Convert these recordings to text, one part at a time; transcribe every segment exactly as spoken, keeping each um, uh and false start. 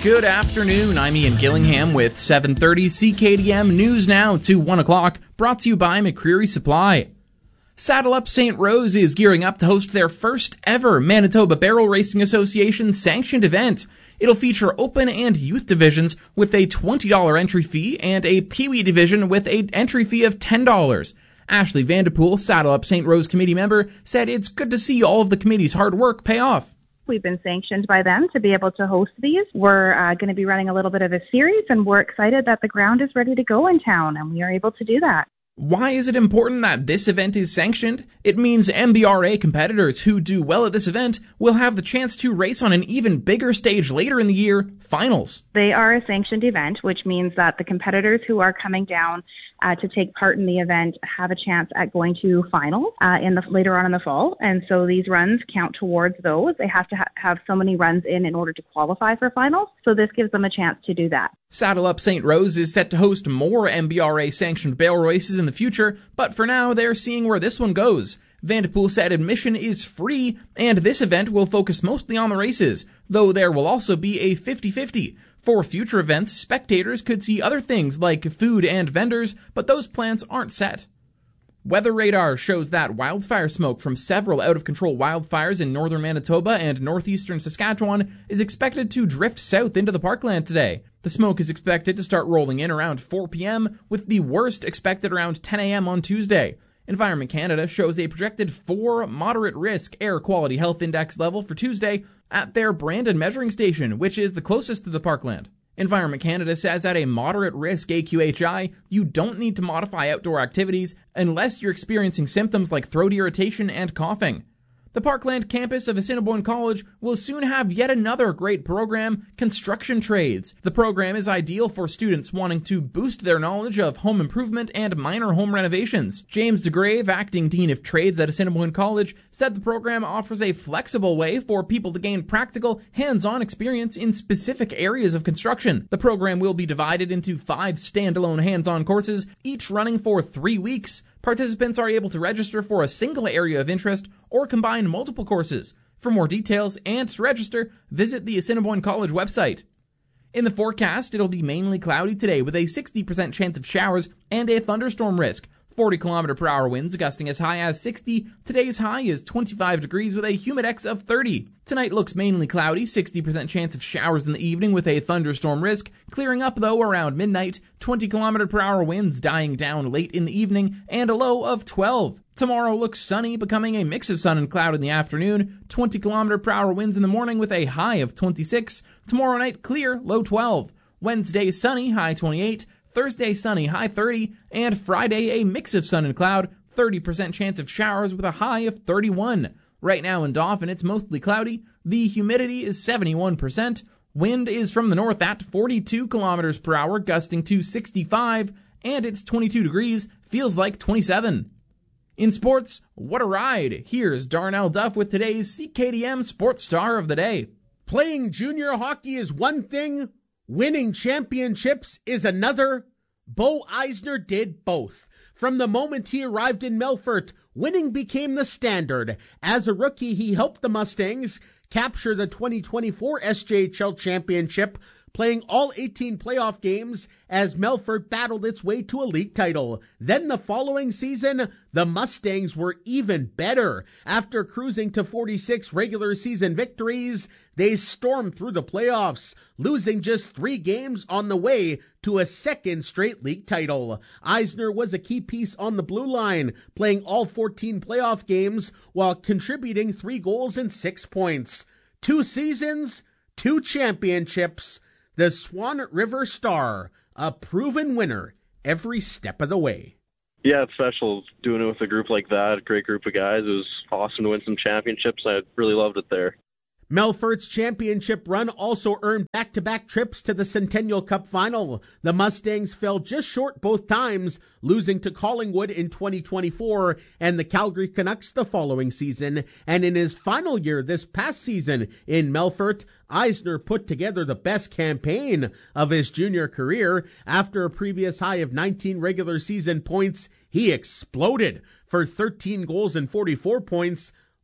Good afternoon, I'm Ian Gillingham with seven thirty C K D M News Now to one o'clock, brought to you by McCreary Supply. Saddle Up Saint Rose is gearing up to host their first ever Manitoba Barrel Racing Association sanctioned event. It'll feature open and youth divisions with a twenty dollars entry fee and a Pee-wee division with an entry fee of ten dollars. Ashley Vanderpool, Saddle Up Saint Rose committee member, said it's good to see all of the committee's hard work pay off. We've been sanctioned by them to be able to host these. We're uh, going to be running a little bit of a series, and we're excited that the ground is ready to go in town, and we are able to do that. Why is it important that this event is sanctioned? It means M B R A competitors who do well at this event will have the chance to race on an even bigger stage later in the year, finals. They are a sanctioned event, which means that the competitors who are coming down uh, to take part in the event have a chance at going to finals uh, in the later on in the fall. And so these runs count towards those. They have to ha- have so many runs in in order to qualify for finals. So this gives them a chance to do that. Saddle Up Saint Rose is set to host more M B R A-sanctioned barrel races in the future, but for now they're seeing where this one goes. Vanderpool said admission is free, and this event will focus mostly on the races, though there will also be a fifty-fifty. For future events, spectators could see other things like food and vendors, but those plans aren't set. Weather radar shows that wildfire smoke from several out-of-control wildfires in northern Manitoba and northeastern Saskatchewan is expected to drift south into the parkland today. The smoke is expected to start rolling in around four p.m., with the worst expected around ten a.m. on Tuesday. Environment Canada shows a projected four moderate-risk air quality health index level for Tuesday at their Brandon measuring station, which is the closest to the parkland. Environment Canada says at a moderate-risk A Q H I, you don't need to modify outdoor activities unless you're experiencing symptoms like throat irritation and coughing. The Parkland campus of Assiniboine College will soon have yet another great program, Construction Trades. The program is ideal for students wanting to boost their knowledge of home improvement and minor home renovations. James DeGrave, acting Dean of Trades at Assiniboine College, said the program offers a flexible way for people to gain practical, hands-on experience in specific areas of construction. The program will be divided into five standalone hands-on courses, each running for three weeks. Participants are able to register for a single area of interest or combine multiple courses. For more details and to register, visit the Assiniboine College website. In the forecast, it'll be mainly cloudy today with a sixty percent chance of showers and a thunderstorm risk. forty kilometer per hour winds gusting as high as sixty. Today's high is twenty-five degrees with a humidex of thirty. Tonight looks mainly cloudy, sixty percent chance of showers in the evening with a thunderstorm risk. Clearing up though around midnight, twenty kilometer per hour winds dying down late in the evening and a low of twelve. Tomorrow looks sunny, becoming a mix of sun and cloud in the afternoon. twenty kilometer per hour winds in the morning with a high of twenty-six. Tomorrow night clear, low twelve. Wednesday sunny, high twenty-eight. Thursday sunny, high thirty, and Friday a mix of sun and cloud, thirty percent chance of showers with a high of thirty-one. Right now in Dauphin it's mostly cloudy, the humidity is seventy-one percent, wind is from the north at forty-two kilometers per hour, gusting to sixty-five, and it's twenty-two degrees, feels like twenty-seven. In sports, what a ride! Here's Darnell Duff with today's C K D M Sports Star of the Day. Playing junior hockey is one thing, winning championships is another. Bo Eisner did both. From the moment he arrived in Melfort, winning became the standard. As a rookie, he helped the Mustangs capture the twenty twenty-four S J H L championship, playing all eighteen playoff games as Melfort battled its way to a league title. Then the following season, the Mustangs were even better. After cruising to forty-six regular season victories, they stormed through the playoffs, losing just three games on the way to a second straight league title. Eisner was a key piece on the blue line, playing all fourteen playoff games while contributing three goals and six points. Two seasons, two championships. The Swan River Star, a proven winner every step of the way. Yeah, it's special doing it with a group like that, a great group of guys. It was awesome to win some championships. I really loved it there. Melfort's championship run also earned back-to-back trips to the Centennial Cup final. The Mustangs fell just short both times, losing to Collingwood in twenty twenty-four and the Calgary Canucks the following season. And in his final year this past season in Melfort, Eisner put together the best campaign of his junior career. After a previous high of nineteen regular season points, he exploded for thirteen goals and forty-four points.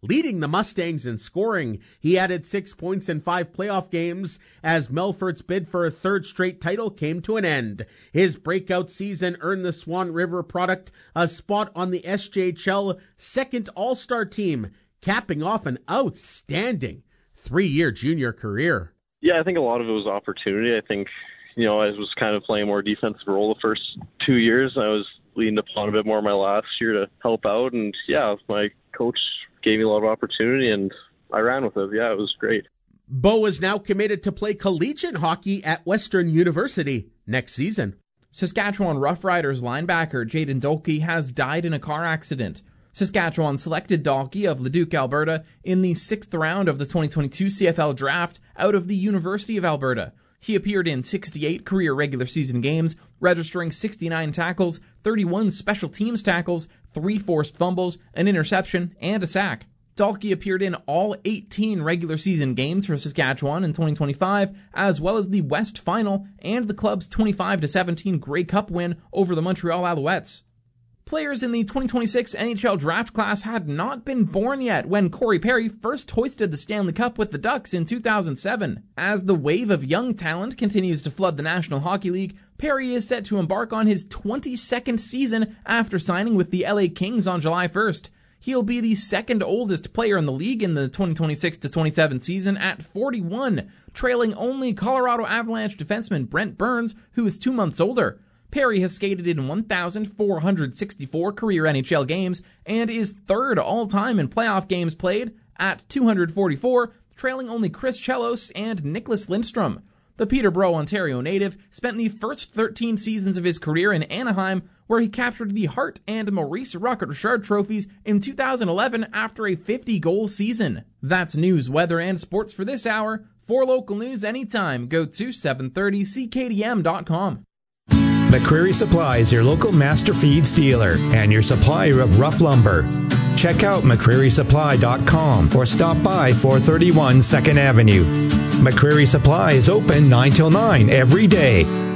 leading the Mustangs in scoring. He added six points in five playoff games as Melfort's bid for a third straight title came to an end. His breakout season earned the Swan River product a spot on the S J H L second All-Star team, capping off an outstanding three-year junior career. Yeah, I think a lot of it was opportunity. I think, you know, I was kind of playing a more defensive role the first two years. I was leading upon a bit more my last year to help out. And, yeah, my coach gave me a lot of opportunity, and I ran with it. Yeah, it was great. Bo is now committed to play collegiate hockey at Western University next season. Saskatchewan Roughriders linebacker Jaden Dolkey has died in a car accident. Saskatchewan selected Dolkey of Leduc, Alberta in the sixth round of the twenty twenty-two C F L draft out of the University of Alberta. He appeared in sixty-eight career regular season games, registering sixty-nine tackles, thirty-one special teams tackles, three forced fumbles, an interception, and a sack. Dalkey appeared in all eighteen regular season games for Saskatchewan in twenty twenty-five, as well as the West Final and the club's twenty-five to seventeen Grey Cup win over the Montreal Alouettes. Players in the twenty twenty-six N H L draft class had not been born yet when Corey Perry first hoisted the Stanley Cup with the Ducks in two thousand seven. As the wave of young talent continues to flood the National Hockey League, Perry is set to embark on his twenty-second season after signing with the L A Kings on July first. He'll be the second oldest player in the league in the twenty twenty-six to twenty-seven season at forty-one, trailing only Colorado Avalanche defenseman Brent Burns, who is two months older. Perry has skated in one thousand four hundred sixty-four career N H L games and is third all-time in playoff games played at two hundred forty-four, trailing only Chris Chelos and Nicholas Lindstrom. The Peterborough, Ontario native spent the first thirteen seasons of his career in Anaheim, where he captured the Hart and Maurice Rocket-Richard trophies in two thousand eleven after a fifty-goal season. That's news, weather, and sports for this hour. For local news anytime, go to seven thirty C K D M dot com. McCreary Supply is your local master feeds dealer and your supplier of rough lumber. Check out McCreary Supply dot com or stop by four thirty-one second Avenue. McCreary Supply is open nine till nine every day.